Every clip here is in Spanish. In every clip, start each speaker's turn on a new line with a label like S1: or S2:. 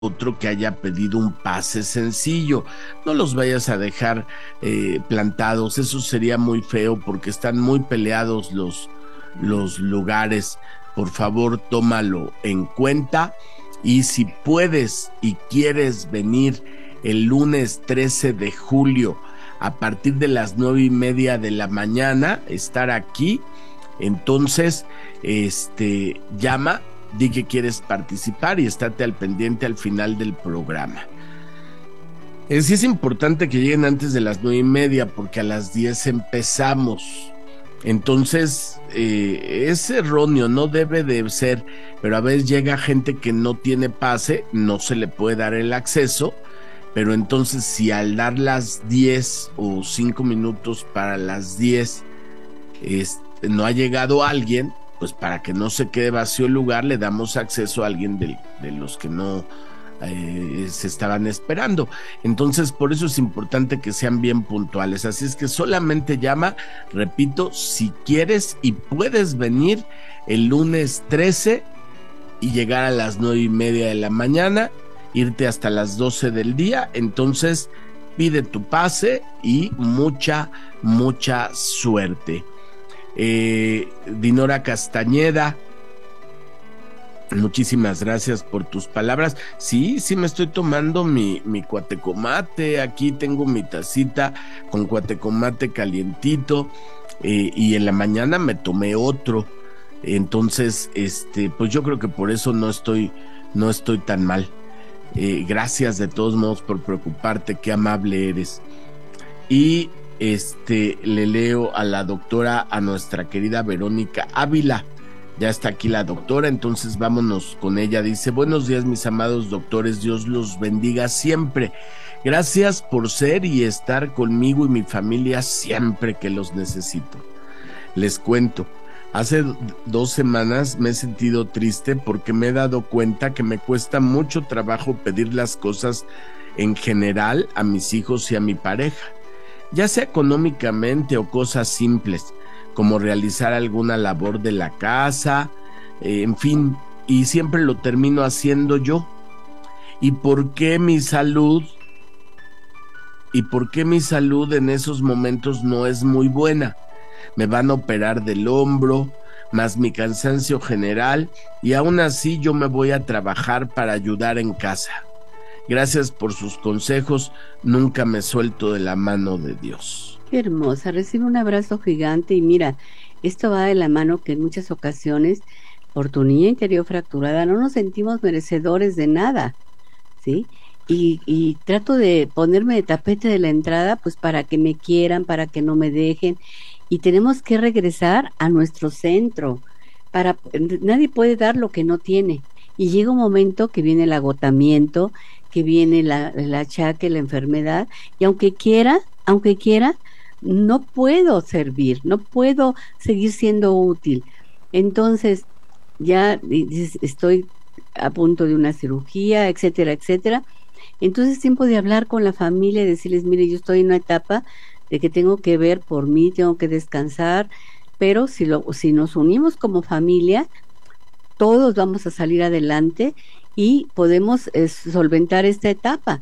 S1: otro que haya pedido un pase sencillo. No los vayas a dejar plantados, eso sería muy feo porque están muy peleados los lugares. Por favor, tómalo en cuenta y si puedes y quieres venir el lunes 13 de julio a partir de las 9:30 de la mañana, estar aquí, entonces llama, di que quieres participar y estate al pendiente al final del programa. Sí es importante que lleguen antes de las 9:30 porque a las 10 empezamos. Entonces es erróneo, no debe de ser, pero a veces llega gente que no tiene pase, no se le puede dar el acceso, pero entonces si al dar las 10 o 5 minutos para las 10 no ha llegado alguien, pues para que no se quede vacío el lugar, le damos acceso a alguien de los que no se estaban esperando. Entonces, por eso es importante que sean bien puntuales. Así es que solamente llama, repito, si quieres y puedes venir el lunes 13 y llegar a las 9:30 de la mañana, irte hasta las 12 del día. Entonces, pide tu pase y mucha suerte. Dinora Castañeda, muchísimas gracias por tus palabras. Sí, me estoy tomando mi cuatecomate. Aquí tengo mi tacita con cuatecomate calientito, y en la mañana me tomé otro. Entonces, pues yo creo que por eso no estoy tan mal. Gracias de todos modos por preocuparte, qué amable eres. Y le leo a la doctora, a nuestra querida Verónica Ávila. Ya está aquí la doctora, entonces vámonos con ella. Dice: buenos días, mis amados doctores, Dios los bendiga siempre. Gracias por ser y estar conmigo y mi familia siempre que los necesito. Les cuento, hace 2 semanas me he sentido triste porque me he dado cuenta que me cuesta mucho trabajo pedir las cosas en general a mis hijos y a mi pareja, ya sea económicamente o cosas simples, como realizar alguna labor de la casa, en fin, y siempre lo termino haciendo yo. ¿Y por qué mi salud en esos momentos no es muy buena? Me van a operar del hombro, más mi cansancio general, y aún así yo me voy a trabajar para ayudar en casa. Gracias por sus consejos, nunca me suelto de la mano de Dios.
S2: Qué hermosa, recibe un abrazo gigante y mira, esto va de la mano que en muchas ocasiones, por tu niña interior fracturada, no nos sentimos merecedores de nada, ¿sí? Y trato de ponerme de tapete de la entrada, pues para que me quieran, para que no me dejen, y tenemos que regresar a nuestro centro, nadie puede dar lo que no tiene, y llega un momento que viene el agotamiento, que viene el achaque, la enfermedad, y aunque quiera, no puedo servir, no puedo seguir siendo útil. Entonces, ya estoy a punto de una cirugía, etcétera, etcétera. Entonces es tiempo de hablar con la familia y decirles: mire, yo estoy en una etapa de que tengo que ver por mí, tengo que descansar, pero si nos unimos como familia, todos vamos a salir adelante y podemos solventar esta etapa.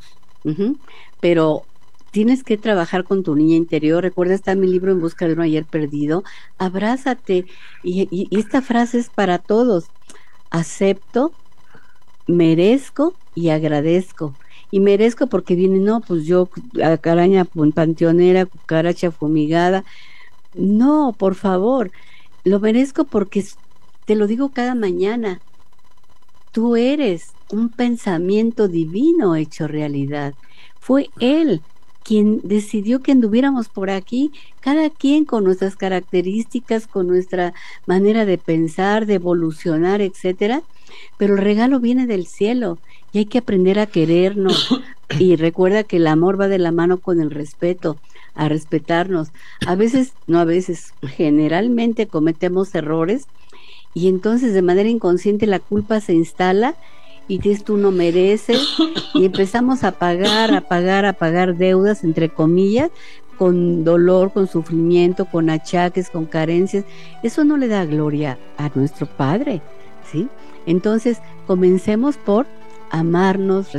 S2: Pero tienes que trabajar con tu niña interior. Recuerda, está mi libro En busca de un ayer perdido. Abrázate. Y esta frase es para todos: acepto, merezco y agradezco. Y merezco porque viene, no, pues yo, araña panteonera, cucaracha fumigada. No, por favor, lo merezco porque te lo digo cada mañana. Tú eres un pensamiento divino hecho realidad. Fue Él quien decidió que anduviéramos por aquí, cada quien con nuestras características, con nuestra manera de pensar, de evolucionar, etcétera. Pero el regalo viene del cielo y hay que aprender a querernos. Y recuerda que el amor va de la mano con el respeto, a respetarnos. Generalmente cometemos errores y entonces de manera inconsciente la culpa se instala y dices: tú no mereces, y empezamos a pagar deudas, entre comillas, con dolor, con sufrimiento, con achaques, con carencias. Eso no le da gloria a nuestro Padre, ¿sí? Entonces, comencemos por amarnos,